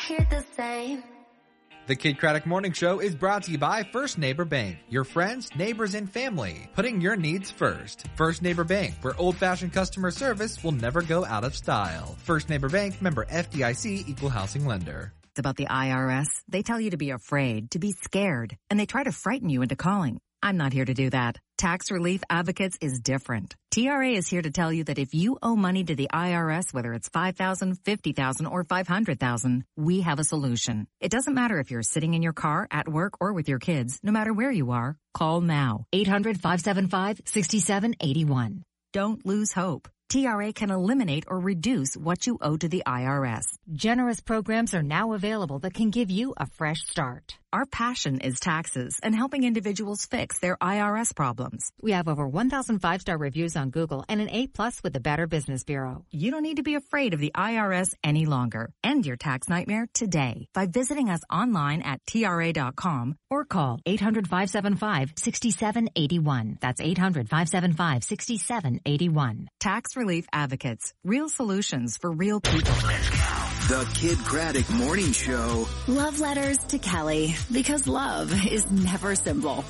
here the same. The Kid Craddock Morning Show is brought to you by First Neighbor Bank. Your friends, neighbors, and family. Putting your needs first. First Neighbor Bank, where old-fashioned customer service will never go out of style. First Neighbor Bank, member FDIC, equal housing lender. About the IRS, they tell you to be afraid, to be scared, and they try to frighten you into calling. I'm not here to do that. Tax Relief Advocates is different. TRA is here to tell you that if you owe money to the IRS, whether it's $5,000, $50,000, or $500,000, we have a solution. It doesn't matter if you're sitting in your car, at work, or with your kids. No matter where you are, call now. 800-575-6781. Don't lose hope. TRA can eliminate or reduce what you owe to the IRS. Generous programs are now available that can give you a fresh start. Our passion is taxes and helping individuals fix their IRS problems. We have over 1,000 5-star reviews on Google and an A+ with the Better Business Bureau. You don't need to be afraid of the IRS any longer. End your tax nightmare today by visiting us online at TRA.com or call 800-575-6781. That's 800-575-6781. Tax Relief Advocates. Real solutions for real people. The Kid Craddock Morning Show. Love letters to Kelly, because love is never simple.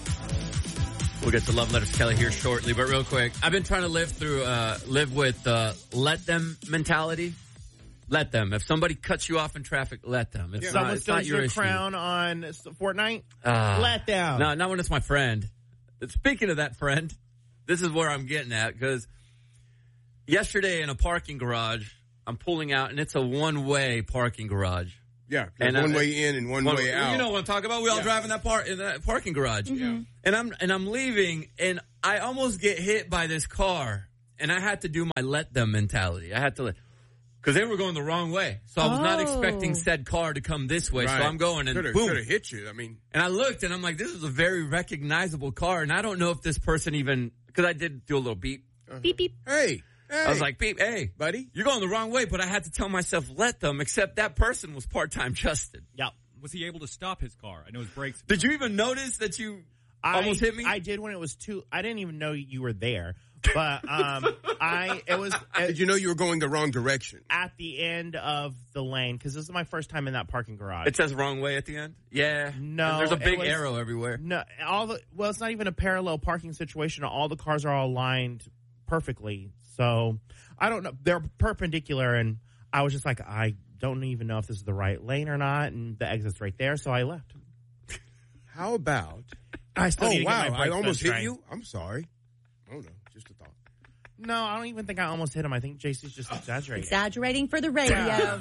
We'll get to love letters to Kelly here shortly, but real quick, I've been trying to live with let them mentality. Let them. If somebody cuts you off in traffic, let them. If someone steals your crown on Fortnite, let them. No, not when it's my friend. Speaking of that friend, this is where I'm getting at, because yesterday in a parking garage, I'm pulling out, and it's a one-way parking garage. Yeah, and one way in and one way out. You know what I'm talking about? We all drive in that parking garage. Mm-hmm. And I'm leaving, and I almost get hit by this car, and I had to do my let them mentality. I had to because they were going the wrong way, so I was not expecting said car to come this way. Right. So I'm going and boom, could have hit you. I mean, and I looked, and I'm like, this is a very recognizable car, and I don't know if this person even because I did do a little beep, beep beep. Hey. I was like, beep, hey, buddy, you're going the wrong way, but I had to tell myself, let them, except that person was part-time Justin. Yep. Was he able to stop his car? I know his brakes. Did you even notice that you almost hit me? I did when it was I didn't even know you were there, but did you know you were going the wrong direction? At the end of the lane, because this is my first time in that parking garage. It says wrong way at the end? Yeah. No. And there's a big arrow everywhere. No, it's not even a parallel parking situation. All the cars are all lined perfectly. So I don't know. They're perpendicular, and I was just like, I don't even know if this is the right lane or not, and the exit's right there, so I left. How about? I still need to get my I almost hit right. you. I'm sorry. Oh no, just a thought. No, I don't even think I almost hit him. I think JC's just exaggerating. Exaggerating for the radio.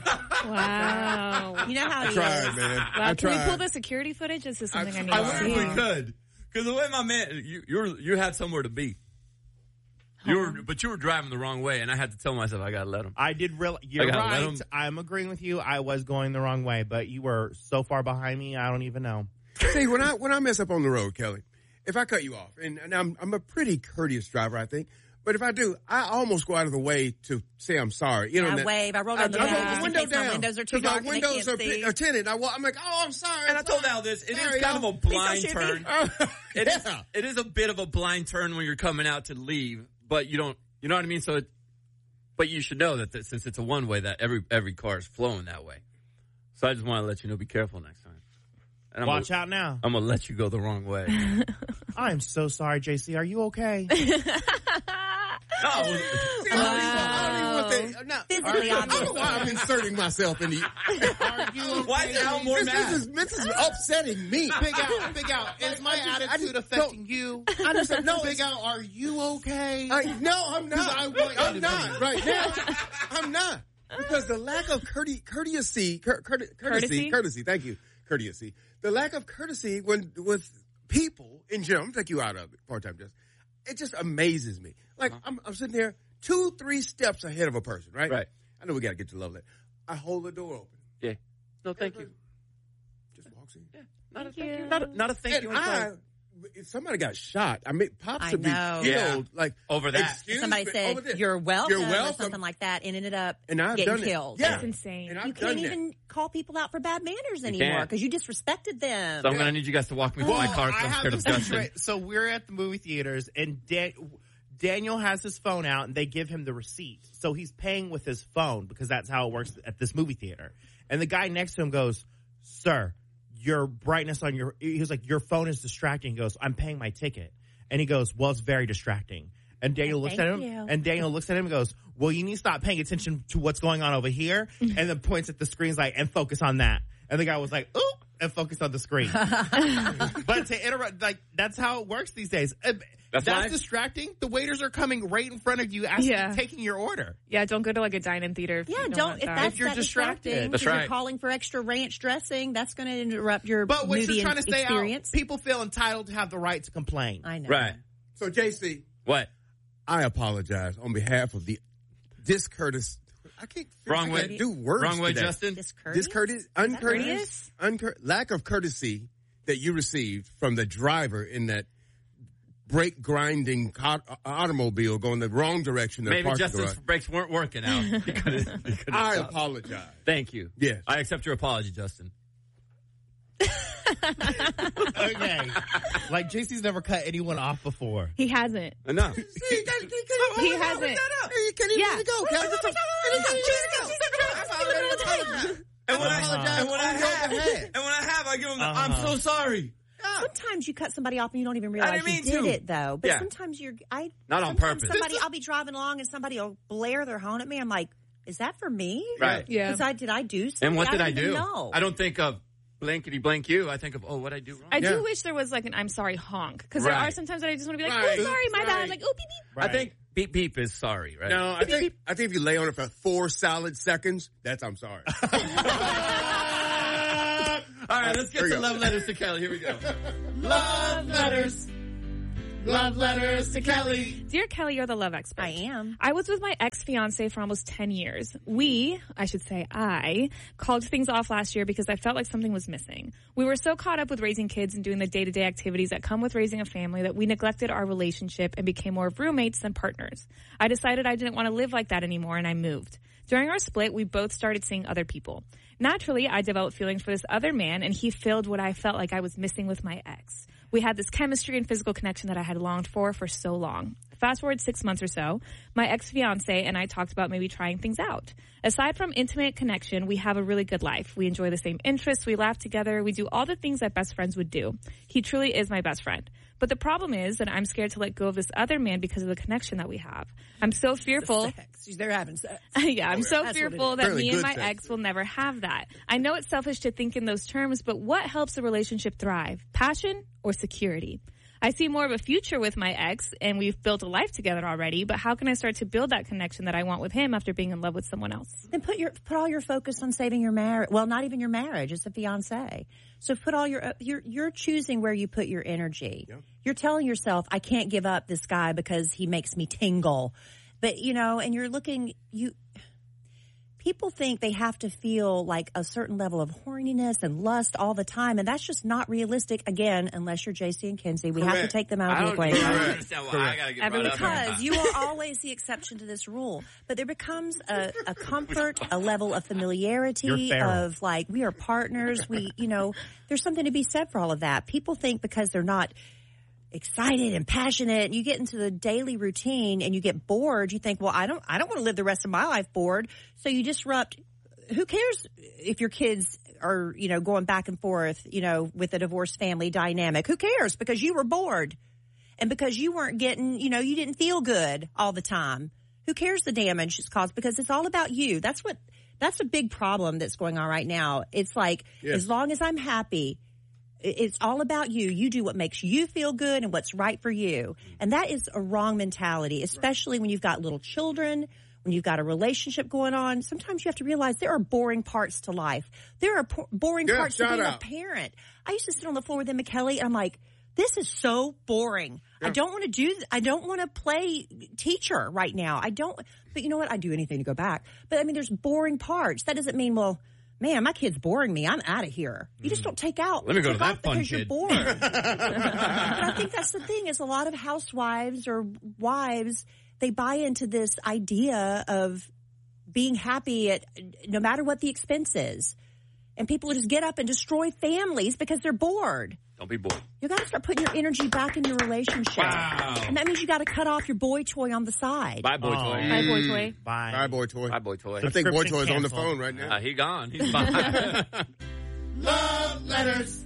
Wow. You know how I tried, man. Wow, can we pull the security footage? This is something I need to see. I wish we could, because the way my man, you had somewhere to be. But you were driving the wrong way, and I had to tell myself I gotta let him. I did realize you're right. I'm agreeing with you. I was going the wrong way, but you were so far behind me. I don't even know. See, when I mess up on the road, Kelly, if I cut you off, and I'm a pretty courteous driver, I think. But if I do, I almost go out of the way to say I'm sorry. You know, I wave. I roll down the window down. My windows are too dark. My windows are tinted. I'm like, oh, I'm sorry. And I told Al this. It is kind of a blind turn. It is a bit of a blind turn when you're coming out to leave, but you don't. You know what I mean? So, but you should know that since it's a one way, that every car is flowing that way. So I just want to let you know, be careful next time. And Watch out now. I'm gonna let you go the wrong way. I am so sorry, JC. Are you okay? I'm inserting myself in the. Are you okay? Why is Al more mad? This is upsetting me. Big Al. Is my attitude affecting you? I understand. No, Big Al, are you okay? No, I'm not. I'm not right now. I'm not, because the lack of courtesy. Thank you, courtesy. The lack of courtesy with people in general. I'm gonna take you out of it, part-time just. It just amazes me. Like, I'm sitting there 2-3 steps ahead of a person, right? Right. I know we got to get to love letter. I hold the door open. Yeah. No, thank you. Just walks in. Yeah. Not a thank you. Not a thank you. Somebody got shot. I mean, possibly killed. Like, over that. Somebody said, you're welcome, or something like that, and ended up getting killed. Yeah. That's insane. You can't even call people out for bad manners anymore because you disrespected them. So I'm going to need you guys to walk me to my car because I'm scared of Justin. So we're at the movie theaters, and Daniel has his phone out, and they give him the receipt. So he's paying with his phone because that's how it works at this movie theater. And the guy next to him goes, "Sir, your brightness on your," he was like, "Your phone is distracting." He goes, "I'm paying my ticket." And he goes, "Well, it's very distracting." And Daniel looks at him, and goes, "Well, you need to stop paying attention to what's going on over here." And then points at the screens like, "And focus on that." And the guy was like, "Oop," and focused on the screen. But to interrupt, like, that's how it works these days. That's distracting. The waiters are coming right in front of you, taking your order. Yeah, don't go to like a dine-in theater. If you're distracted. That's right. You're calling for extra ranch dressing. That's going to interrupt your But what you're trying to say experience. Out, people feel entitled to have the right to complain. I know. Right. So, JC. What? I apologize on behalf of the discourteous. I can't. Wrong way. Do words. Wrong way, today. Justin. Discourteous, uncourteous, lack of courtesy that you received from the driver in that brake grinding automobile going the wrong direction. Maybe Justin's brakes weren't working out. I apologize. Thank you. Yes, I accept your apology, Justin. Okay. Like, JC's never cut anyone off before. He hasn't. No. He hasn't. You can't even let it go. And when I have, I give him the, I'm so sorry. Sometimes you cut somebody off and you don't even realize you did it, though. But sometimes not on purpose. I'll be driving along and somebody will blare their horn at me. I'm like, is that for me? Right. Yeah. Did I do something? And what did I do? Know. I don't think of blankety blank you. I think of, what did I do wrong? I do wish there was like an I'm sorry honk. Because there are sometimes that I just want to be like, oh, sorry, my bad. Like, oh, beep, beep. Right. I think beep, beep is sorry, right? No, I think if you lay on it for 4 solid seconds, that's I'm sorry. All right, let's get to love letters to Kelly. Here we go. Love letters. Love letters to Kelly. Dear Kelly, you're the love expert. I am. I was with my ex-fiance for almost 10 years. I called things off last year because I felt like something was missing. We were so caught up with raising kids and doing the day-to-day activities that come with raising a family that we neglected our relationship and became more of roommates than partners. I decided I didn't want to live like that anymore, and I moved. During our split, we both started seeing other people. Naturally, I developed feelings for this other man, and he filled what I felt like I was missing with my ex. We had this chemistry and physical connection that I had longed for so long. Fast forward 6 months or so, my ex-fiance and I talked about maybe trying things out. Aside from intimate connection, we have a really good life. We enjoy the same interests, we laugh together, we do all the things that best friends would do. He truly is my best friend. But the problem is that I'm scared to let go of this other man because of the connection that we have. I'm so fearful. They're having sex. Yeah, I'm so fearful that me and my sex. ex will never have that. I know it's selfish to think in those terms, but what helps a relationship thrive? Passion or security? I see more of a future with my ex, and we've built a life together already, but how can I start to build that connection that I want with him after being in love with someone else? Then put all your focus on saving your marriage. Well, not even your marriage. It's a fiance. So put all you're choosing where you put your energy. Yeah. You're telling yourself, I can't give up this guy because he makes me tingle. But, and you're looking, people think they have to feel like a certain level of horniness and lust all the time, and that's just not realistic, again, unless you're JC and Kenzie. We have to take them out of the equation. I don't understand why I gotta get brought up. Because you are always the exception to this rule. But there becomes a comfort, a level of familiarity of like, we are partners. There's something to be said for all of that. People think because they're not excited and passionate, you get into the daily routine and you get bored, you think, well, I don't want to live the rest of my life bored. So you disrupt. Who cares if your kids are, going back and forth, with a divorced family dynamic? Who cares? Because you were bored and because you weren't getting, you didn't feel good all the time. Who cares the damage it's caused? Because it's all about you. That's a big problem that's going on right now. It's like, as long as I'm happy, it's all about you. You do what makes you feel good and what's right for you. And that is a wrong mentality, especially when you've got little children, when you've got a relationship going on. Sometimes you have to realize there are boring parts to life. There are boring parts to being a parent. I used to sit on the floor with Emma Kelly, and I'm like, this is so boring. Yeah. I don't want to play teacher right now. But you know what? I'd do anything to go back. But I mean, there's boring parts. That doesn't mean, well, man, my kid's boring me. I'm out of here. You just don't take out. Let me go to that fun because kid. You're bored. But I think that's the thing is a lot of housewives or wives, they buy into this idea of being happy at no matter what the expense is. And people just get up and destroy families because they're bored. Don't be bored. You got to start putting your energy back in your relationship. Wow. And that means you got to cut off your boy toy on the side. Bye, boy toy. Bye, boy toy. Bye. Bye, boy toy. Bye, boy toy. I think boy toy is on the Canceled. phone right now. He gone. He's behind. Love letters.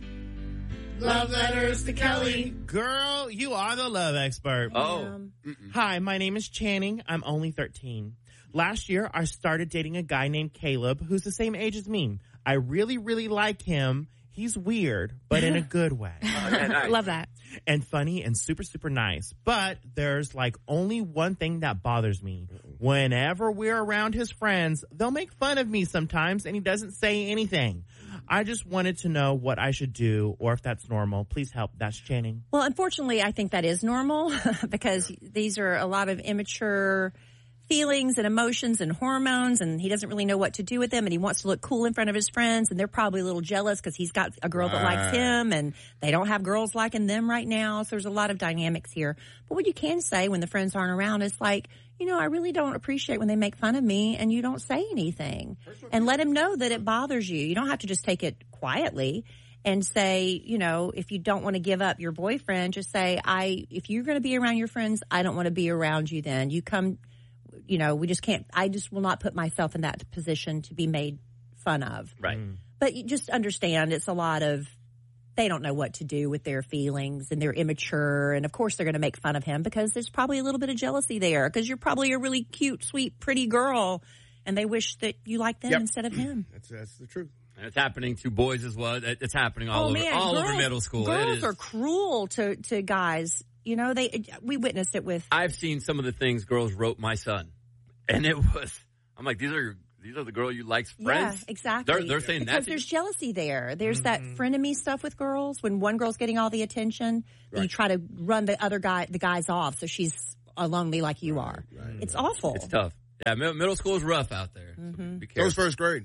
Love letters to Kelly. Girl, you are the love expert. Oh. Hi, my name is Channing. I'm only 13. Last year, I started dating a guy named Caleb who's the same age as me. I really, really like him. He's weird, but in a good way. Love that. And funny and super, super nice. But there's like only one thing that bothers me. Whenever we're around his friends, they'll make fun of me sometimes and he doesn't say anything. I just wanted to know what I should do or if that's normal. Please help. That's Channing. Well, unfortunately, I think that is normal because these are a lot of immature feelings and emotions and hormones, and he doesn't really know what to do with them, and he wants to look cool in front of his friends, and they're probably a little jealous because he's got a girl that likes him, and they don't have girls liking them right now, so there's a lot of dynamics here. But what you can say when the friends aren't around is like, you know, I really don't appreciate when they make fun of me, and you don't say anything. And let him know that it bothers you. You don't have to just take it quietly and say, you know, if you don't want to give up your boyfriend, just say, if you're going to be around your friends, I don't want to be around you then. You come... You know, we just can't, I just will not put myself in that position to be made fun of. Right. But you just understand it's a lot of, they don't know what to do with their feelings and they're immature. And of course they're going to make fun of him because there's probably a little bit of jealousy there because you're probably a really cute, sweet, pretty girl and they wish that you liked them instead of him. That's the truth. And it's happening to boys as well. It's happening all over middle school. Girls are cruel to guys. You know, we witnessed it with. I've seen some of the things girls wrote my son. And it was, I'm like, these are the girl you like's friends. Yeah, exactly. They're saying that. Because there's jealousy there. There's that frenemy stuff with girls. When one girl's getting all the attention, you try to run the guys off so she's lonely like you are. Right. It's awful. It's tough. Yeah, middle school is rough out there. So be careful. That was first grade.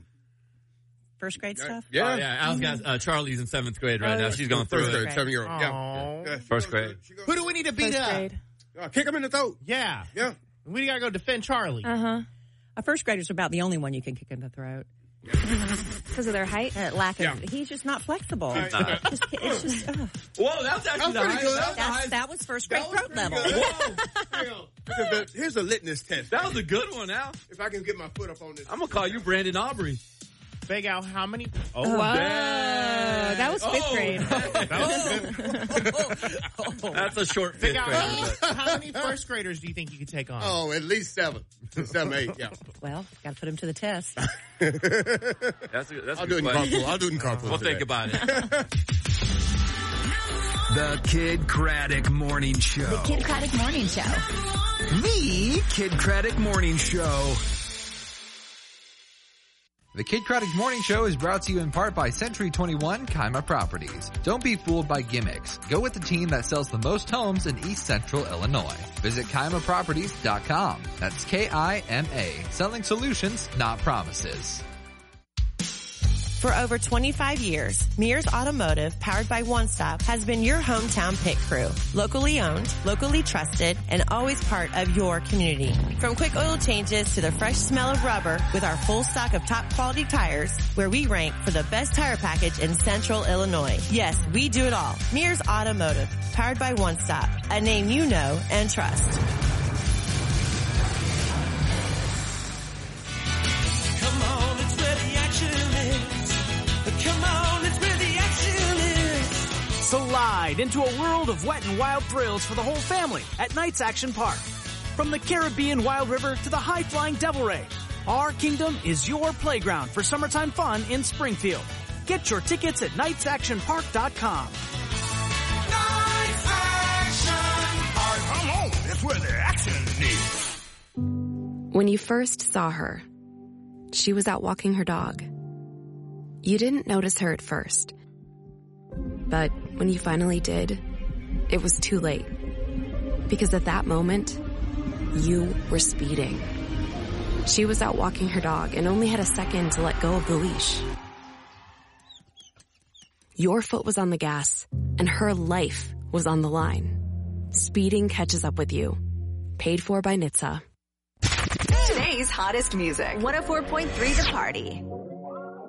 First grade stuff? Yeah. Yeah. Al's got, Charlie's in 7th grade right now. She's going through it. 7-year-old. Yeah. First grade. Who do we need to beat up? Kick him in the throat. Yeah. Yeah. We got to go defend Charlie. A first grader's about the only one you can kick in the throat. Because of their height? Lack of, he's just not flexible. It's just, whoa, that's actually pretty good. That was first grade throat level. Here's a litmus test. That was a good one, Al. If I can get my foot up on this. I'm going to call you Brandon Aubrey. Big Al, how many? Whoa. That was 5th grade. That's a short 5th grade. How many first graders do you think you could take on? Oh, at least 7. 7, 8, yeah. Well, got to put him to the test. That's I'll do it in carpool. I'll do it in carpool. We'll think about it. The Kid Craddock Morning Show. The Kid Craddock Morning Show. The Kid Craddock Morning Show. The Kid Craddock Morning Show is brought to you in part by Century 21 Kima Properties. Don't be fooled by gimmicks. Go with the team that sells the most homes in East Central Illinois. Visit KimaProperties.com. That's K-I-M-A. Selling solutions, not promises. For over 25 years, Mears Automotive, powered by One Stop, has been your hometown pit crew. Locally owned, locally trusted, and always part of your community. From quick oil changes to the fresh smell of rubber, with our full stock of top quality tires, where we rank for the best tire package in Central Illinois. Yes, we do it all. Mears Automotive, powered by One Stop, a name you know and trust. Come on, it's where the action is. Come on, it's where the action is. Slide into a world of wet and wild thrills for the whole family at Knights Action Park. From the Caribbean Wild River to the high-flying Devil Ray, our kingdom is your playground for summertime fun in Springfield. Get your tickets at knightsactionpark.com. Knights Action Park. Come on, it's where the action is. When you first saw her, she was out walking her dog. You didn't notice her at first. But when you finally did, it was too late. Because at that moment, you were speeding. She was out walking her dog and only had a second to let go of the leash. Your foot was on the gas, and her life was on the line. Speeding catches up with you. Paid for by NHTSA. Today's hottest music. 104.3 The Party.